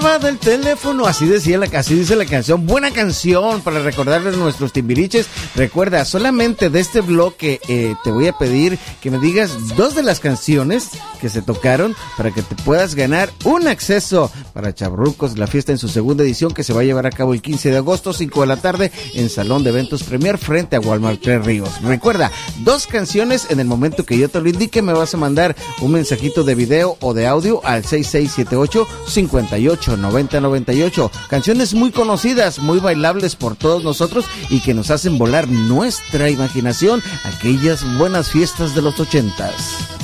llamada el teléfono, así dice la canción. Buena canción para recordarles nuestros Timbiriches. Recuerda, solamente de este bloque te voy a pedir que me digas 2 de las canciones que se tocaron para que te puedas ganar un acceso para Chavorrucos, la fiesta en su segunda edición, que se va a llevar a cabo el 15 de agosto, 5 de la tarde, en Salón de Eventos Premier, frente a Walmart Tres Ríos. Recuerda, 2 canciones. En el momento que yo te lo indique, me vas a mandar un mensajito de video o de audio al 6678-589098. Canciones muy conocidas, muy bailables por todos nosotros y que nos hacen volar nuestra imaginación, aquellas buenas fiestas de los 80s.